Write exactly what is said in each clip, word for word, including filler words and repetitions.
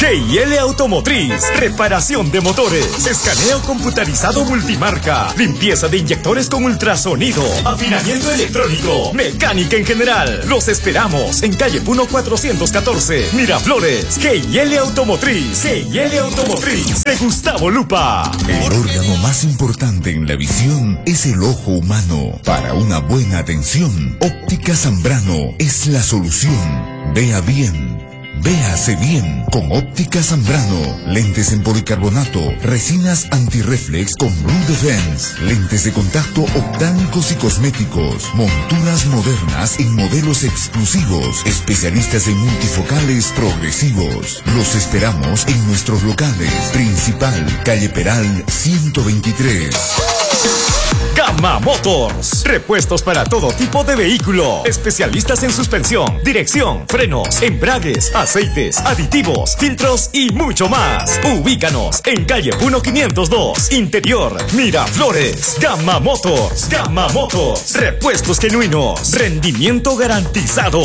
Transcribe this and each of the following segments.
G I L Automotriz, reparación de motores, escaneo computarizado multimarca, limpieza de inyectores con ultrasonido, afinamiento electrónico, mecánica en general. Los esperamos en calle Puno cuatrocientos catorce, Miraflores. G I L Automotriz, G I L Automotriz de Gustavo Lupa. El órgano más importante en la visión es el ojo humano. Para una buena atención, Óptica Zambrano es la solución. Vea bien. Véase bien con Óptica Zambrano. Lentes en policarbonato, resinas antirreflex con Blue Defense, lentes de contacto optánicos y cosméticos, monturas modernas en modelos exclusivos, especialistas en multifocales progresivos. Los esperamos en nuestros locales. Principal, calle Peral ciento veintitrés. Gama Motors, repuestos para todo tipo de vehículo, especialistas en suspensión, dirección, frenos, embragues, aceites, aditivos, filtros y mucho más. Ubícanos en calle Puno quinientos dos, Interior, Miraflores. Gama Motors, Gama Motors, repuestos genuinos, rendimiento garantizado.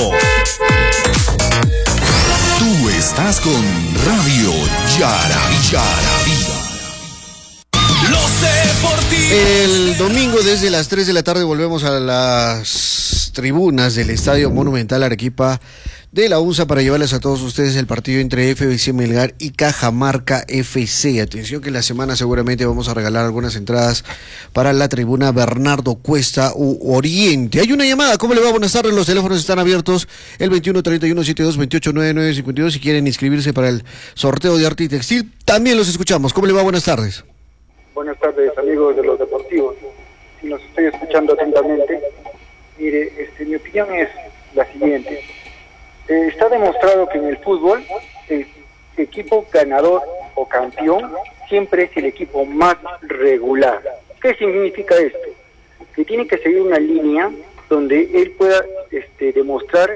Tú estás con Radio Yaravilla. El domingo desde las tres de la tarde volvemos a las tribunas del Estadio Monumental Arequipa de la UNSA para llevarles a todos ustedes el partido entre F B C Melgar y Cajamarca F C. Atención que en la semana seguramente vamos a regalar algunas entradas para la tribuna Bernardo Cuesta u Oriente. Hay una llamada, ¿cómo le va? Buenas tardes, los teléfonos están abiertos, el veintiuno treinta y uno setenta y dos veintiocho noventa y nueve cincuenta y dos si quieren inscribirse para el sorteo de arte y textil. También los escuchamos, ¿cómo le va? Buenas tardes. Buenas tardes, amigos de los deportivos. Si nos estoy escuchando atentamente, mire, este, mi opinión es la siguiente. Eh, está demostrado que en el fútbol el equipo ganador o campeón siempre es el equipo más regular. ¿Qué significa esto? Que tiene que seguir una línea donde él pueda este, demostrar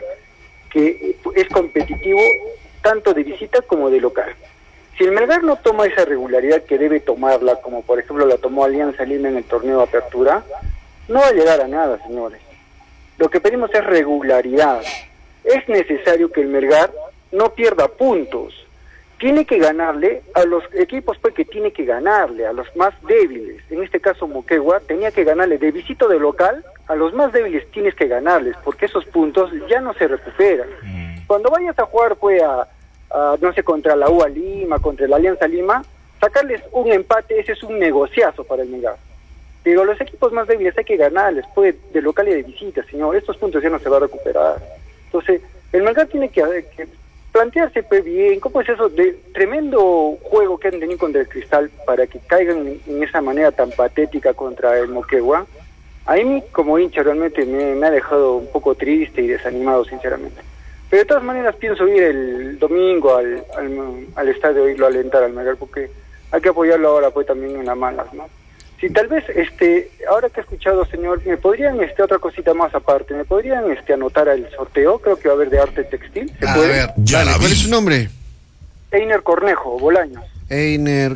que es competitivo tanto de visita como de local. Si el Melgar no toma esa regularidad que debe tomarla, como por ejemplo la tomó Alianza Lima en el torneo de apertura, no va a llegar a nada, señores. Lo que pedimos es regularidad. Es necesario que el Melgar no pierda puntos. Tiene que ganarle a los equipos pues que tiene que ganarle, a los más débiles. En este caso Moquegua tenía que ganarle de visita de local, a los más débiles tienes que ganarles, porque esos puntos ya no se recuperan. Mm. Cuando vayas a jugar pues a Uh, no sé, contra la U A Lima, contra la Alianza Lima, sacarles un empate, ese es un negociazo para el Melgar. Pero los equipos más débiles hay que ganarles, pues, de local y de visita, señor. Estos puntos ya no se va a recuperar. Entonces, el Melgar tiene que, que plantearse pues, bien, ¿cómo es eso de tremendo juego que han tenido contra el Cristal para que caigan en, en esa manera tan patética contra el Moquegua? A mí, como hincha, realmente me, me ha dejado un poco triste y desanimado, sinceramente. Pero de todas maneras pienso ir el domingo al, al, al estadio, irlo a alentar al Melgar, porque hay que apoyarlo ahora pues también en las malas, ¿no? Si tal vez, este, ahora que he escuchado, señor, me podrían, este, otra cosita más aparte, me podrían, este, anotar el sorteo, creo que va a haber de arte textil. ¿Se a puede? ver, ya la ¿cuál es su nombre? Einer Cornejo, Bolaños. Einer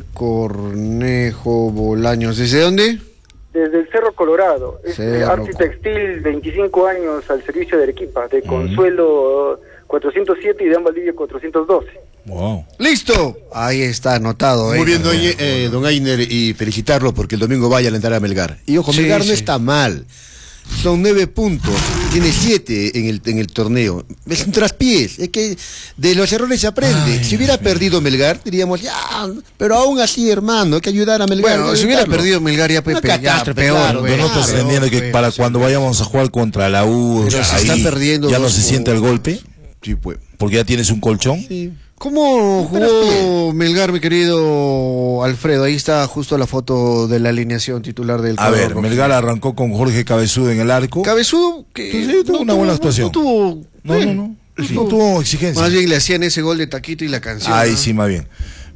Cornejo Bolaños, ¿desde dónde? Desde el Cerro Colorado, es Cerro. Arte Textil, veinticinco años al servicio de Arequipa, de Consuelo cuatrocientos siete y de Valdivia cuatrocientos doce. Wow. ¡Listo! Ahí está anotado. Muy eh, bien, don, eh, don Einer, y felicitarlo porque el domingo vaya a alentar a Melgar. Y ojo, Sí, Melgar sí. no está mal. Son nueve puntos, tiene siete en el, en el torneo. Es un traspiés, es que de los errores se aprende. Ay, si hubiera Dios mío. perdido Melgar, diríamos, ya, pero aún así, hermano, hay que ayudar a Melgar. Bueno, hay que si hubiera ayudarlo. perdido Melgar ya, Pepe, Una ya catástrofe, peor, claro, güey. Pero no Claro, estás entendiendo que pues, para sí, cuando güey. vayamos a jugar contra la U, Pero se ahí está perdiendo ya no dos se siente el golpe, Sí, pues. porque ya tienes un colchón. Sí. ¿Cómo jugó Melgar, mi querido Alfredo? Ahí está justo la foto de la alineación titular del A cuadro ver, rojo. Melgar arrancó con Jorge Cabezudo en el arco. Cabezudo, que Sí, tuvo una buena actuación. No, tuvo, No, eh, no, no. No tuvo exigencia. Más bien le hacían ese gol de taquito y la canción. Ahí ¿no? sí, más bien.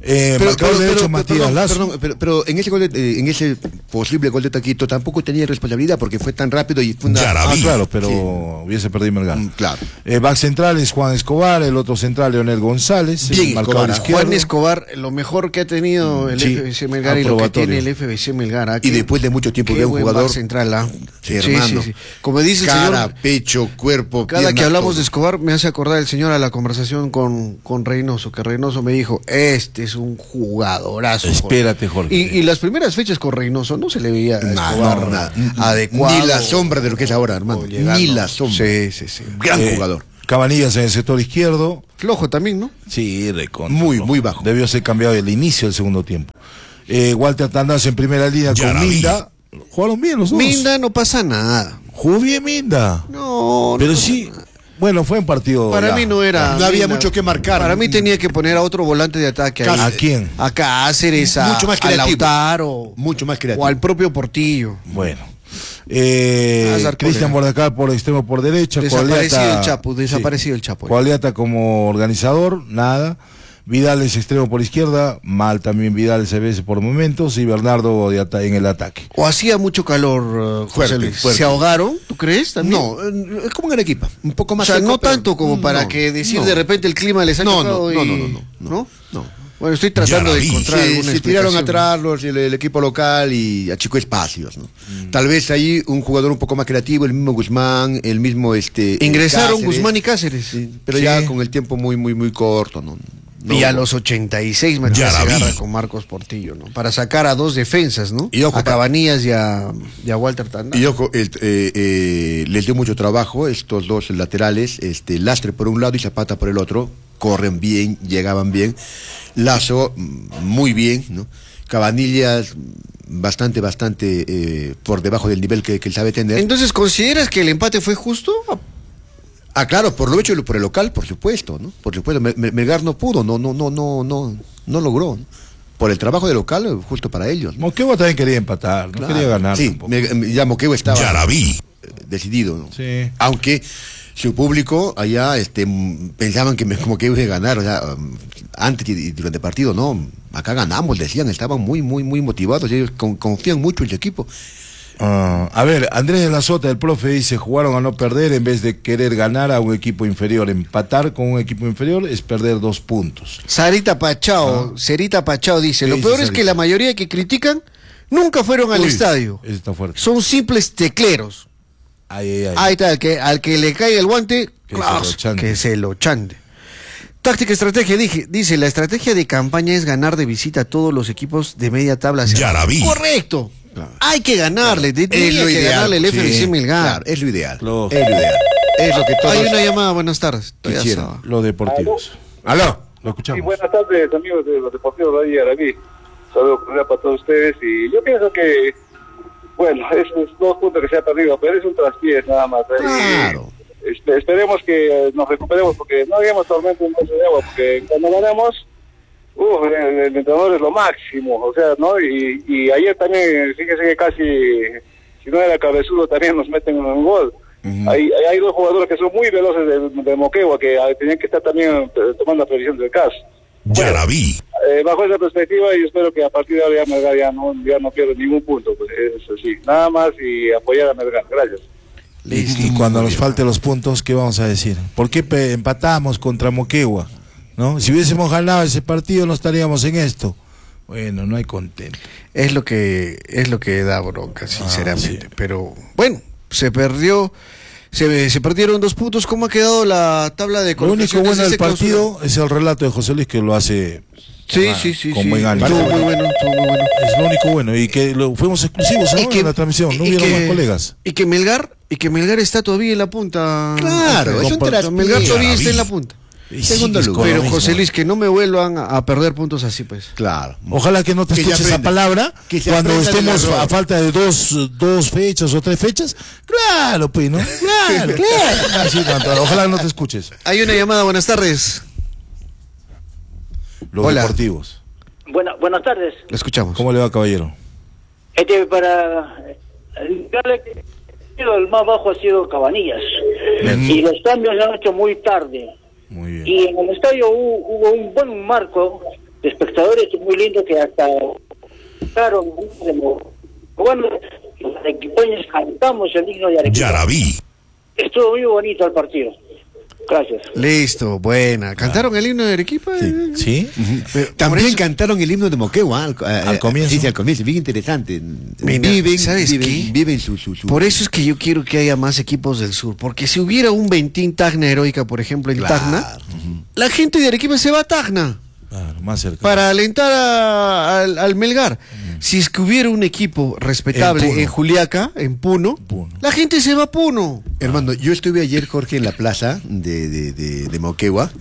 Eh, Pero, marcador pero, derecho pero, Matías perdón, Lazo. perdón, pero, pero en ese gol de- eh, en ese posible gol de Taquito tampoco tenía responsabilidad porque fue tan rápido y fue una... Ah, claro, pero Sí. hubiese perdido Melgar. Mm, claro. Eh, back central es Juan Escobar, el otro central Leonel González, Bien, el marcador Escobar. izquierdo. Juan Escobar, lo mejor que ha tenido el Sí, F B C Melgar y lo que aprobatorio. tiene el F B C Melgar. ¿ah? Y Qué- después de mucho tiempo qué ve un buen jugador back central, ¿ah? Sí, hermano. Como dice el cara, señor, pecho, cuerpo, cada pierna, que hablamos todo. de Escobar me hace acordar el señor a la conversación con, con Reynoso, que Reynoso me dijo, este es un jugadorazo. Jorge". Espérate, Jorge. Y, y las primeras fechas con Reynoso no se le veía a Nah, Escobar no, nah, adecuado. Ni la sombra de lo que es ahora, hermano. o llegando. Ni la sombra. Sí, sí, sí. Gran Eh, jugador. Cabanillas en el sector izquierdo. Flojo también, ¿no? Sí, recontra. Muy, flojo. muy bajo. Debió ser cambiado el inicio del segundo tiempo. Eh, Walter Tandaz en primera línea Ya con la vi. Minda. Jugaron bien los dos. Minda no pasa nada. Jugó bien Minda. No, Pero no sí, bueno, fue un partido. Para ya. mí no era. No había Minda. mucho que marcar. Para mí tenía que poner a otro volante de ataque. ahí. ¿A quién? A Cáceres, a, Mucho más a creativo. Lautaro. Mucho más creativo. O al propio Portillo. Bueno. Eh, Hazard Cristian Cólera. Bordacar por extremo por derecha. Desaparecido Coaliata- el Chapo, desaparecido sí. el Chapo. Coaliata como organizador, nada. Vidal es extremo por izquierda, mal también Vidal se ve por momentos y Bernardo de ata- en el ataque. O hacía mucho calor, uh, José Fuerte, Luis. fuerte. ¿Se ahogaron? ¿Tú crees también? No, eh, es como en Arequipa. Un poco O más sea, seco, no pero- tanto como para no, que decir no. de repente el clima les ha No, chocado no, no, y- no, no, no, ¿no? no. Bueno, estoy tratando Ya la de vi. encontrar Se, alguna se tiraron explicación. atrás los, el, el equipo local y achicó espacios, ¿no? Tal vez ahí un jugador un poco más creativo, el mismo Guzmán, el mismo este Ingresaron Cáceres, Guzmán y Cáceres. sí, pero Sí. ya con el tiempo muy muy muy corto, ¿no? No, y a los ochenta y seis me Ya la vi. agarra con Marcos Portillo, ¿no? Para sacar a dos defensas, ¿no? Y ojo, a Cabanillas y a, y a Walter Tandá. Y ojo, el, eh, eh, les dio mucho trabajo estos dos laterales, este Lastre por un lado y Zapata por el otro, corren bien, llegaban bien, Lazo mm, muy bien, ¿no? Cabanillas mm, bastante, bastante eh, por debajo del nivel que, que él sabe tener. Entonces, ¿consideras que el empate fue justo? Ah, claro, por lo hecho por el local, por supuesto, ¿no? Por supuesto, Mel- Mel- Melgar no pudo, no, no, no, no, no, no logró, ¿no? Por el trabajo de local, justo para ellos, ¿no? Moquegua también quería empatar, no Claro. quería ganar. Sí, tampoco. me- me- ya Moquegua estaba Ya la vi. eh, decidido, ¿no? Sí. Aunque su público allá este, mm, pensaban que me- como que iba a ganar, o sea, mm, antes y y durante el partido, no, acá ganamos, decían, estaban muy, muy, muy motivados, ellos con- confían mucho en su equipo. Ah, a ver, Andrés de la Sota, el profe, dice, jugaron a no perder en vez de querer ganar a un equipo inferior. Empatar con un equipo inferior es perder dos puntos. Sarita Pachao, Cerita Pachao dice, ¿Qué lo dice peor es Sarita? que la mayoría que critican nunca fueron al Uy, estadio. ese está fuerte. Son simples tecleros. Ay, ay, ay. Ahí está, al que, al que le caiga el guante, Que ¡clas! se lo chante. que se lo chante. Táctica estrategia, dije, dice, la estrategia de campaña es ganar de visita a todos los equipos de media tabla. hacia Ya abajo. la vi. Correcto. Hay que ganarle, de- Es tenía lo que ideal, ganarle el F B C sí, Melgar. Claro, es lo ideal. Lo- Es lo ideal. Es lo que todos Hay una llamada, buenas tardes. Todavía quisieran. estaba. Los deportivos. ¿Aló? Lo escuchamos. Sí, buenas tardes, amigos de los deportivos de Arabí. Saludos cordial para todos ustedes. Y yo pienso que, bueno, esos dos puntos que se ha perdido, pero es un traspiés nada más. ¿eh? Claro. Y, espe- esperemos que nos recuperemos, porque no hagamos tormento en vaso de agua, porque cuando ganamos, uh, el, el entrenador es lo máximo, o sea, ¿no? Y, y ayer también, fíjese que casi, si no era cabezudo, también nos meten en un gol. Ujú. hay, hay- hay dos jugadores que son muy veloces de, de Moquegua, que ah, tenían que estar también eh, tomando la previsión del caso. Ya la vi. Eh, bajo esa perspectiva, yo espero que a partir de ahora ya Melgar ya no, ya no pierda ningún punto, pues es así, nada más y apoyar a Melgar. Gracias. Y, y cuando nos falte los puntos, ¿qué vamos a decir? ¿Por qué pe- empatamos contra Moquegua? ¿No? Si hubiésemos ganado ese partido, no estaríamos en esto. Bueno, no hay contento. Es lo que es lo que da bronca, sinceramente. sí. Pero bueno, se perdió, se, se perdieron dos puntos. ¿Cómo ha quedado la tabla de Lo único colocaciones bueno de del este clausura? partido es el relato de José Luis, que lo hace Sí, ah, sí, sí, con sí. buen ánimo. Estuvo muy bueno, estuvo muy bueno. Es lo único bueno. Y que lo, fuimos exclusivos ahora en la transmisión. No y hubieron que- más colegas. Y que Melgar, y que Melgar está todavía en la punta. Claro, Alfredo. es un Compa- traspié. Melgar todavía Ya está vi. en la punta. Y Segundo sigues lugar. con lo Pero mismo. José Luis, que no me vuelvan a, a perder puntos así, pues. Claro. Ojalá que no te Que se escuches esa aprenda. palabra Que se cuando aprenda del estemos error. a falta de dos, dos fechas o tres fechas. Claro, pues, ¿no? Claro, claro. Así, tanto. Ojalá no te escuches. Hay una llamada, buenas tardes. Los Hola. deportivos. Buena, buenas tardes. Lo escuchamos. ¿Cómo le va, caballero? Este, para indicarle que el más bajo ha sido Cabanillas. Y los cambios se han hecho muy tarde. Muy bien. Y en el estadio hubo, hubo un buen marco de espectadores, muy lindo que hasta claro, bueno, los arequipeños cantamos el himno de Arequipa. Yarabí. Estuvo muy bonito el partido. Gracias. Listo, buena. ¿Cantaron el himno de Arequipa? Sí. ¿Sí? Pero, También eso, cantaron el himno de Moquegua al, eh, Al comienzo. Sí, sí, al comienzo, bien interesante. Mira, viven, ¿sabes viven, qué? viven su, su, su- por eso es que yo quiero que haya más equipos del sur, porque si hubiera un Ventín Tacna Heroica, por ejemplo, en Claro. Tacna, la gente de Arequipa se va a Tacna Claro, más cerca. para alentar a- al, al Melgar. Si es que hubiera un equipo respetable En en, Puno. Juliaca, en Puno, Puno. la gente se va a Puno. Hermano, yo estuve ayer, Jorge, en la plaza de, de, de, de Moquegua,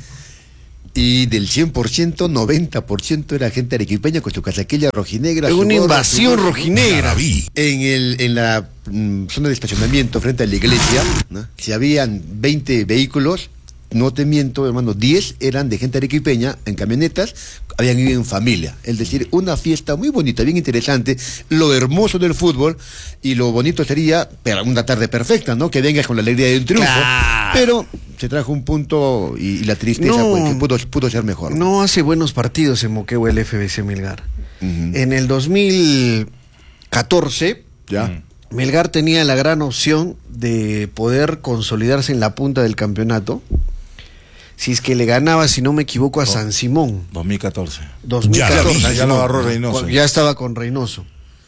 y del cien por ciento, noventa por ciento era gente arequipeña con su casaquilla rojinegra. Es su una gorra, invasión su gorro, ¿no? rojinegra. Yarabí. En, el, en la mm, zona de estacionamiento frente a la iglesia, ¿no? Si habían veinte vehículos, no te miento, hermano, diez eran de gente arequipeña en camionetas, habían ido en familia. Es decir, una fiesta muy bonita, bien interesante, lo hermoso del fútbol, y lo bonito sería, pero una tarde perfecta, ¿no? Que vengas con la alegría de un triunfo. Claro. Pero se trajo un punto y, y la tristeza, No. pues, que pudo, pudo ser mejor. No hace buenos partidos en Moquegua el F B C Melgar. Ujú. En el dos mil catorce, Ya. Melgar tenía la gran opción de poder consolidarse en la punta del campeonato si es que le ganaba, si no me equivoco, a San Simón. dos mil catorce. dos mil catorce. Ya, ya, ya lo agarró Reynoso. Ya estaba con Reynoso.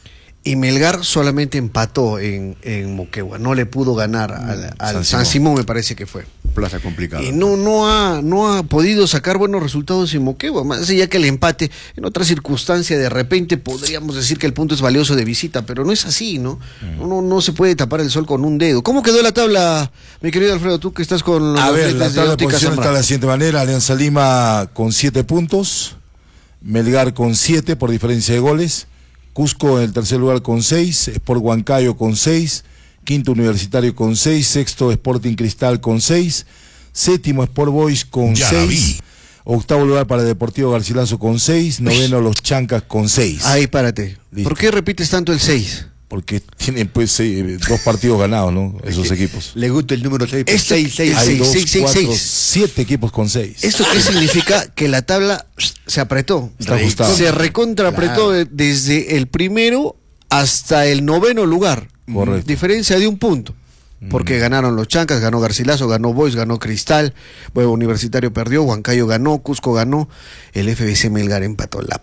Y Melgar solamente empató en, en Moquegua, no le pudo ganar al, al San San Simón. Simón, me parece que fue. Plaza complicada. Y no, no, ha, no ha podido sacar buenos resultados en Moquegua, más allá que el empate, en otra circunstancia de repente podríamos decir que el punto es valioso de visita, pero no es así, ¿no? No, no, no se puede tapar el sol con un dedo. ¿Cómo quedó la tabla, mi querido Alfredo, tú que estás con A los ver, lentes la de tabla de óptica posición está de Zambrano? la siguiente manera: Alianza Lima con siete puntos, Melgar con siete por diferencia de goles, Cusco en el tercer lugar con seis, Sport Huancayo con seis, quinto Universitario con seis, sexto Sporting Cristal con seis, séptimo Sport Boys con Yarabí. seis, octavo lugar para Deportivo Garcilaso con seis, noveno Los Chancas con seis. Ahí, párate. Listo. ¿Por qué repites tanto el seis? Porque tienen pues seis- dos partidos ganados, ¿no? Esos equipos. Le gusta el número seis. Esto- seis, seis, Hay seis, dos, seis, seis, cuatro, seis. siete equipos con seis. ¿Esto qué significa? Que la tabla se apretó. Está ajustado. Se recontra apretó de- desde el primero hasta el noveno lugar. Correcto. Diferencia de un punto. Porque ganaron los Chancas, ganó Garcilaso, ganó Boys, ganó Cristal, bueno, Universitario perdió, Huancayo ganó, Cusco ganó, el F B C Melgar empató. La...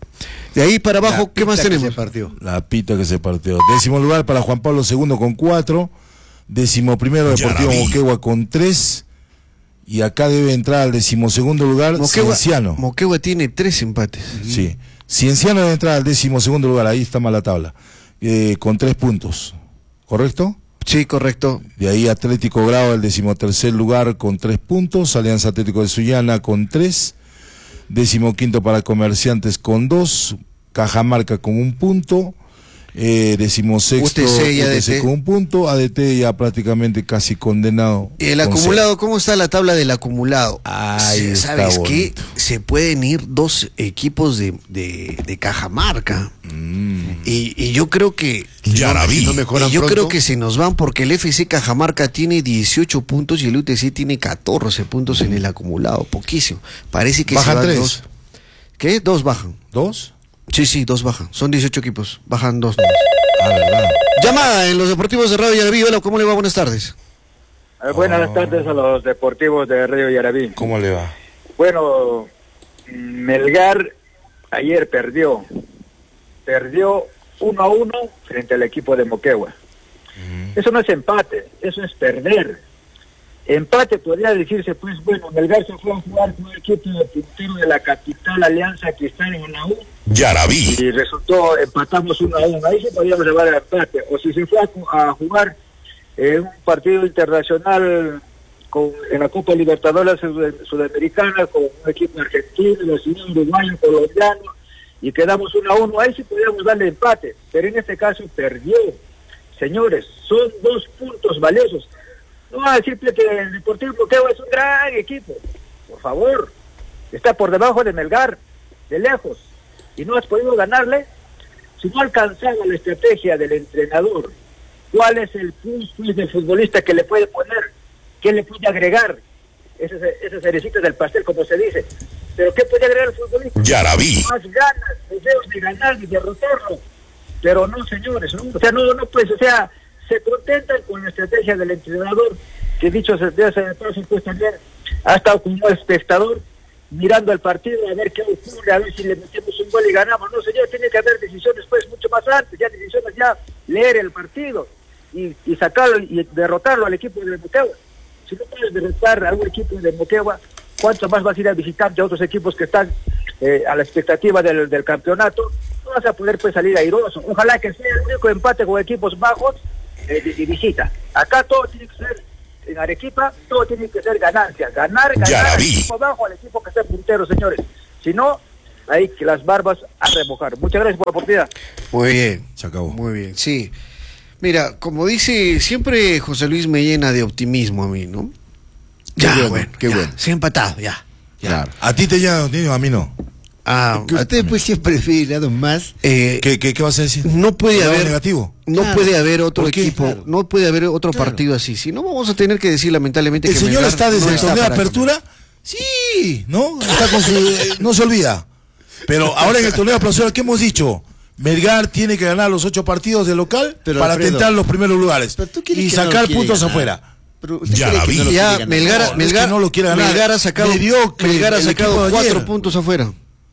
De ahí para abajo, ¿qué más tenemos? La pita que se partió. Décimo lugar para Juan Pablo segundo con cuatro. Décimo primero Deportivo Yarabí. Moquegua con tres. Y acá debe entrar al decimosegundo lugar Moquegua, Cienciano. Moquegua tiene tres empates. Sí. Cienciano debe entrar al decimosegundo lugar. Ahí está mal la tabla. Eh, con tres puntos. ¿Correcto? Sí, correcto. De ahí Atlético Grau al decimotercer lugar con tres puntos. Alianza Atlético de Sullana con tres. Decimoquinto para Comerciantes con dos. Cajamarca con un punto. Eh, decimosexto U T C y U T A D C T. con un punto. A D T ya prácticamente casi condenado. Y el con acumulado, ¿cómo está la tabla del acumulado? Ahí ¿Sabes está qué? bonito. Se pueden ir dos equipos de, de, de Cajamarca. Mm. Y, y yo creo que Yarabí. Si no mejoran y yo pronto, creo que se nos van porque el F C Cajamarca tiene dieciocho puntos y el U T C tiene catorce puntos en el acumulado, poquísimo. Parece que Bajan se van tres. dos. ¿Qué? Dos bajan. ¿Dos? Sí, sí, dos bajan. Son dieciocho equipos. Bajan dos nomás. Ah, verdad. Llamada en los deportivos de Radio Yarabí. Hola, ¿cómo le va? Buenas tardes. Eh, buenas tardes a los deportivos de Río Yarabí. ¿Cómo le va? Bueno, Melgar ayer perdió. Perdió uno a uno frente al equipo de Moquegua. Eso no es empate, eso es perder. Empate podría decirse, pues bueno, Melgar se fue a jugar con el equipo de puntero de la capital Alianza Cristal en la U Yarabí. y resultó, empatamos uno a uno. Ahí sí podríamos llevar el empate. O si se fue a, a jugar eh, un partido internacional con, en la Copa Libertadores Sud- Sudamericana con un equipo argentino, brasileño, uruguayo, colombiano, y quedamos uno a uno, ahí sí podríamos darle empate, pero en este caso perdió. Señores, son dos puntos valiosos. No va a decir que el Deportivo Moquegua es un gran equipo, por favor, está por debajo de Melgar, de lejos, y no has podido ganarle. Si no alcanzaba la estrategia del entrenador, ¿cuál es el plus pues, del futbolista que le puede poner? ¿Qué le puede agregar? Esas, esas cerecitas del pastel, como se dice. Pero ¿qué puede agregar el futbolista? Yarabí. Más ganas, deseos de ganar y derrotarlo. Pero no, señores, ¿no? O sea, no, no pues, o sea, se contentan con la estrategia del entrenador, que dicho sea de paso, pues también ha estado como espectador, mirando el partido, a ver qué ocurre, a ver si le metemos un gol y ganamos. No, señor, tiene que haber decisiones pues mucho más antes, ya decisiones ya, leer el partido y, y sacarlo y derrotarlo al equipo de Moquegua. Si no puedes derrotar a un equipo de Moquegua, ¿cuánto más vas a ir a visitar de otros equipos que están eh, a la expectativa del, del campeonato? No vas a poder pues salir airoso. Ojalá que sea el único empate con equipos bajos eh, de, de visita. Acá todo tiene que ser, en Arequipa, todo tiene que ser ganancia. Ganar, ganar al equipo bajo, al equipo que esté puntero, señores. Si no, hay que las barbas a remojar. Muchas gracias por la oportunidad. Muy bien. Se acabó. Muy bien, sí. Mira, como dice, siempre José Luis me llena de optimismo a mí, ¿no? Qué Ya, bueno, bueno, qué ya, bueno. se ha empatado, ya. ya. Claro. A ti te llama, a mí no. Ah, Que usted pues siempre ve nada más. eh, ¿Qué, qué, qué vas a decir? no puede ¿Lado haber negativo? no Claro. puede haber otro ¿Por qué? equipo, Claro. no puede haber otro Claro. partido así. Si no, vamos a tener que decir lamentablemente El que señor Melgar está desde no el torneo de para apertura. Sí, ¿no? Está con su, eh, no se olvida. Pero ahora en el torneo de apertura, ¿qué hemos dicho? Melgar tiene que ganar los ocho partidos de local Pero, para Alfredo, tentar los primeros lugares pero tú quieres y que no lo sacar quiere puntos ganar. afuera. Pero usted Ya cree la que vi. no lo Ya, quiere ganar. Melgar, No, no es Melgar, que no lo quiere ganar. Melgar ha sacado, Mediocre Melgar ha el sacado equipo de cuatro ayer. puntos afuera.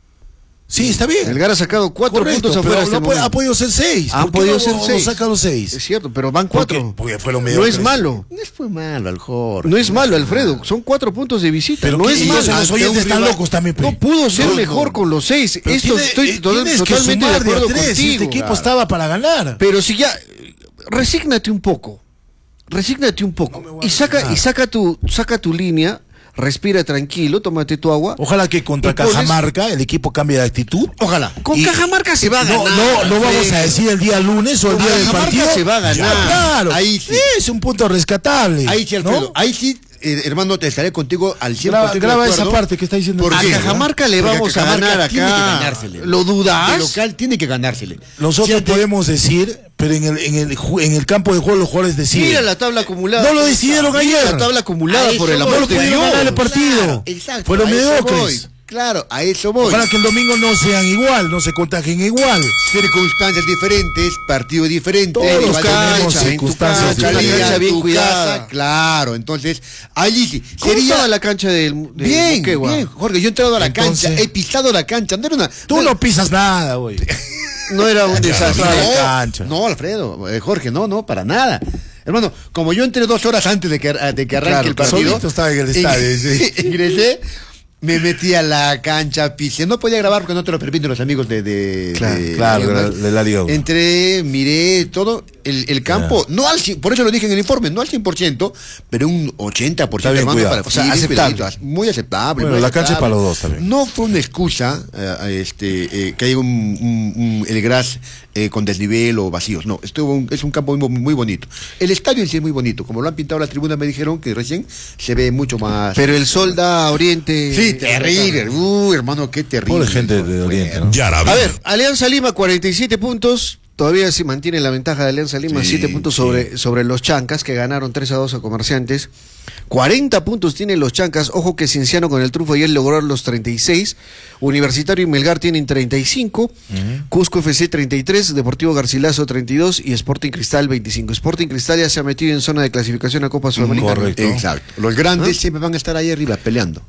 Sí, está bien. Melgar ha sacado cuatro Correcto, puntos afuera. pero hasta no el puede- ha momento. podido ser seis. Han ¿Por qué podido no- ser no seis. saca los seis? Es cierto, pero van Porque, cuatro. porque fueron No mediocres. es malo. No fue malo al Jorge. No es malo, Alfredo. Son cuatro puntos de visita. Pero no ¿qué- es y malo. los- los Ante oyentes un están rival- locos también, pe. No pudo ser No, mejor no. con los seis. Pero Esto tiene- estoy eh, to- tienes que totalmente de sumar de a acuerdo tres. contigo. Este equipo Claro. estaba para ganar. Pero si ya, resígnate un poco, resígnate un poco No me voy a y saca resignar. y saca tu saca tu línea, respira tranquilo, tómate tu agua. Ojalá que contra Y pones- Cajamarca el equipo cambie de actitud. Ojalá. Con Y- Cajamarca se va a no, ganar. No, no vamos Alfredo. a decir el día lunes o el Con día del Cajamarca partido. se va a ganar. Ya, claro. Ahí sí. Es un punto rescatable. Ahí sí, Alfredo. ¿no? Ahí sí, eh, hermano, te estaré contigo al cien por Graba, ciento graba de esa acuerdo. parte que está diciendo. ¿Por A qué? Cajamarca le Porque vamos a Cajamarca ganar tiene que acá. ganársele. ¿Lo dudas? De local tiene que ganársele. Nosotros Siente- podemos decir, pero en el, en el ju- en el campo de juego los jugadores deciden. Mira la tabla acumulada. No lo decidieron Mira ayer. la tabla acumulada A por eso el voy, amor no de pudieron Dios. ganar el partido. Claro, exacto. Fueron a eso mediocres. voy. Claro, a eso voy. Ojalá que el domingo no sean igual, no se contagien igual. Circunstancias diferentes, partido diferente, Todos rival tenemos diferente, circunstancias en tu cancha, diferentes. la cancha bien tu cuidada. casa. Claro, entonces, allí sí. ¿Cómo Sería estaba la cancha del, del bien, Moquegua? bien, Jorge, yo he entrado a la Entonces- cancha, he pisado la cancha, no era una... Tú no pisas nada, güey. No era un desastre. Toda la no, cancha. no, Alfredo, eh, Jorge, no, no, para nada. Hermano, como yo entré dos horas antes de que, de que arranque Claro, el claro. partido, Solito estaba en el estadio, sí. ingresé, me metí a la cancha, pisé, no podía grabar porque no te lo permiten los amigos de... de Claro, de- claro, de- de la- de la Liga uno. Entré, miré todo, el, el campo, no al cien, por eso lo dije en el informe, no al cien por ciento, pero un ochenta por ciento, Está bien hermano, cuidado. para O sea, sí, bien aceptable. cuidadito, muy aceptable. Bueno, muy la cancha es aceptable. para los dos también. No fue una excusa eh, este, eh, que haya un, un- un- el gras eh, con desnivel o vacíos, no, estuvo un- es un campo muy, muy bonito. El estadio en sí es muy bonito, como lo han pintado la tribuna me dijeron que recién se ve mucho más... Pero el sol da a Oriente. Sí, terrible, uh, hermano, qué terrible. Pobre gente de Oriente, ¿no? Yarabí. A ver, Alianza Lima cuarenta y siete puntos. Todavía se mantiene la ventaja de Alianza Lima, Sí, siete puntos sí. sobre, sobre los Chancas, que ganaron tres a dos a Comerciantes. cuarenta puntos tienen los Chancas. Ojo que Cienciano con el triunfo ayer logró los treinta y seis. Universitario y Melgar tienen treinta y cinco. Cusco F C treinta y tres. Deportivo Garcilaso treinta y dos. Y Sporting Cristal veinticinco. Sporting Cristal ya se ha metido en zona de clasificación a Copa Sudamericana. correcto. Exacto. Los grandes ¿Ah? siempre van a estar ahí arriba peleando.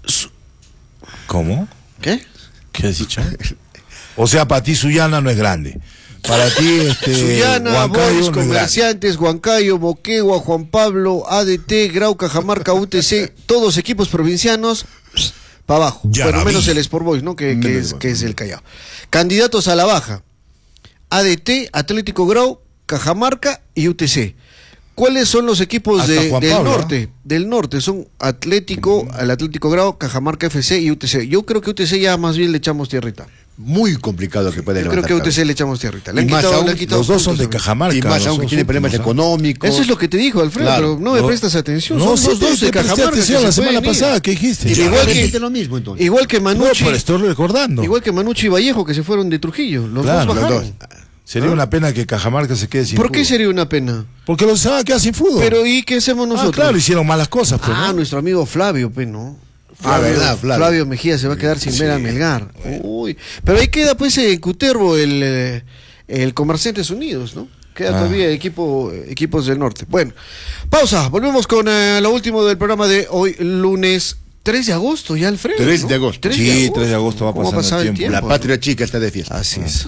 ¿Cómo? ¿Qué? ¿Qué has dicho? O sea, para ti Sullana no es grande. Para ti, este. Suyana, Huancayo Boys, no es grande. Comerciantes, Huancayo, Moquegua, Juan Pablo, A D T, Grau, Cajamarca, U T C, todos equipos provincianos, para abajo. Ya Bueno, la menos vi. el Sport Boys, ¿no? Que, que Menos, es, que es el Callao. Candidatos a la baja: A D T, Atlético Grau, Cajamarca y U T C. ¿Cuáles son los equipos Hasta de- Juan del Pablo, norte? Del norte son Atlético, el Atlético Grau, Cajamarca F C y U T C. Yo creo que U T C ya más bien le echamos tierrita. Muy complicado que puede Yo creo levantar que a U T C cabeza. le echamos tierrita. Le han Y más quitado, aún, le han quitado Los dos son puntos de a- Cajamarca. Y más los aún que dos tiene problemas últimos, ¿ah? económicos. Eso es lo que te dijo, Alfredo, Claro. pero no me No, prestas atención. No, son sí, los te- dos te de presté Cajamarca. atención que la se semana pueden ir. pasada, ¿qué dijiste? Y Ya, igual, repite que, lo mismo, entonces. igual que No, Manucci, pero estoy recordando. igual que Manucci y Vallejo que se fueron de Trujillo. Los Claro, dos los bajaron. Sería una pena que Cajamarca se quede sin ¿Por qué fútbol. sería una pena? Porque los se van a quedar sin fútbol. Pero ¿y qué hacemos Ah, nosotros? claro, hicieron malas cosas, pues, Ah, ¿no? nuestro amigo Flavio, pues, ¿no? Flavio, ah, verdad, Flavio. Flavio Mejía se va a quedar sin sí. ver a Melgar. Uy, pero ahí queda pues en Cutervo el, el Comerciantes Unidos, ¿no? Queda ah. todavía equipo, equipos del norte. Bueno, pausa, volvemos con eh, lo último del programa de hoy, lunes tres de agosto, ya Alfredo. tres ¿no? de agosto. Sí, de agosto. tres de agosto va pasando pasar el tiempo. el tiempo. La patria chica está de fiesta. Así es.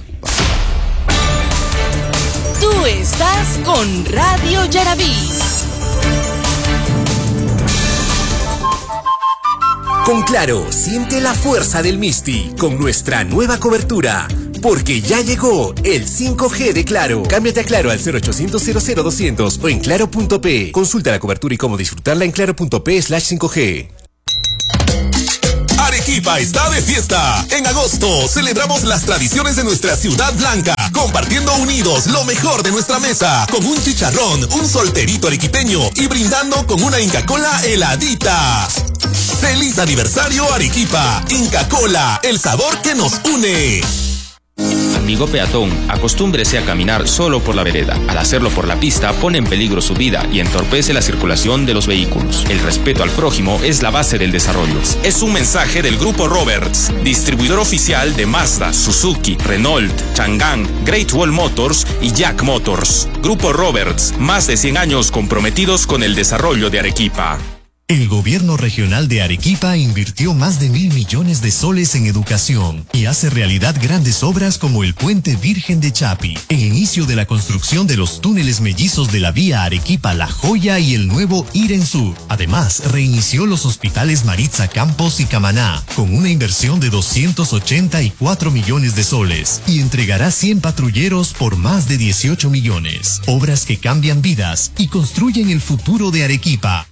Tú estás con Radio Yarabí. Con Claro, siente la fuerza del Misti con nuestra nueva cobertura. Porque ya llegó el cinco G de Claro. Cámbiate a Claro al cero ochocientos cero cero doscientos o en claro punto pe. Consulta la cobertura y cómo disfrutarla en claro punto pe slash cinco G. Arequipa está de fiesta. En agosto celebramos las tradiciones de nuestra ciudad blanca, compartiendo unidos lo mejor de nuestra mesa, con un chicharrón, un solterito arequipeño y brindando con una Inca Kola heladita. ¡Feliz aniversario Arequipa! Inca Kola, el sabor que nos une. Amigo peatón, acostúmbrese a caminar solo por la vereda. Al hacerlo por la pista, pone en peligro su vida y entorpece la circulación de los vehículos. El respeto al prójimo es la base del desarrollo. Es un mensaje del Grupo Roberts, distribuidor oficial de Mazda, Suzuki, Renault, Chang'an, Great Wall Motors y Jack Motors. Grupo Roberts, más de cien años comprometidos con el desarrollo de Arequipa. El gobierno regional de Arequipa invirtió más de mil millones de soles en educación y hace realidad grandes obras como el Puente Virgen de Chapi, el inicio de la construcción de los túneles mellizos de la vía Arequipa-La Joya y el nuevo Iren Sur. Además, reinició los hospitales Maritza Campos y Camaná con una inversión de doscientos ochenta y cuatro millones de soles y entregará cien patrulleros por más de dieciocho millones. Obras que cambian vidas y construyen el futuro de Arequipa.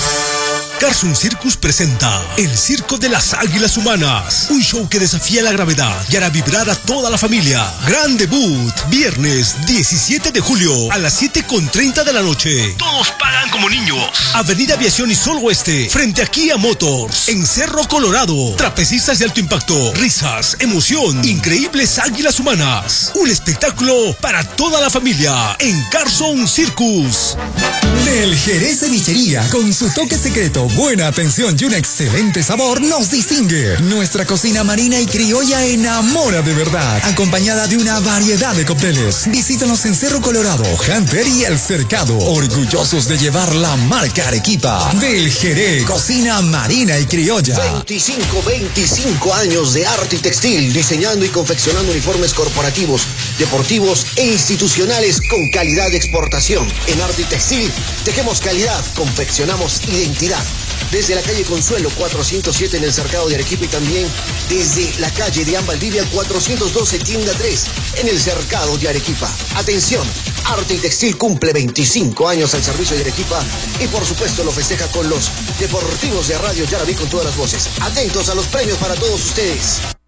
Carson Circus presenta El Circo de las Águilas Humanas, un show que desafía la gravedad y hará vibrar a toda la familia. Gran debut, viernes diecisiete de julio a las siete con treinta de la noche. Todos pagan como niños. Avenida Aviación y Sol Oeste, frente a Kia Motors, en Cerro Colorado. Trapecistas de alto impacto, risas, emoción, increíbles águilas humanas. Un espectáculo para toda la familia en Carson Circus. Del Jerez Cevichería, con su toque secreto, buena atención y un excelente sabor, nos distingue. Nuestra cocina marina y criolla enamora de verdad, acompañada de una variedad de cócteles. Visítanos en Cerro Colorado, Hunter y El Cercado, orgullosos de llevar la marca Arequipa. Del Jerez, cocina marina y criolla. veinticinco, veinticinco años de arte y textil, diseñando y confeccionando uniformes corporativos, deportivos e institucionales con calidad de exportación. En arte y textil, tejemos calidad, confeccionamos identidad. Desde la calle Consuelo cuatrocientos siete en el Cercado de Arequipa y también desde la calle de Valdivia cuatrocientos doce tienda tres en el Cercado de Arequipa. Atención, Arte y Textil cumple veinticinco años al servicio de Arequipa y por supuesto lo festeja con los deportivos de Radio Yarabí con todas las voces. Atentos a los premios para todos ustedes.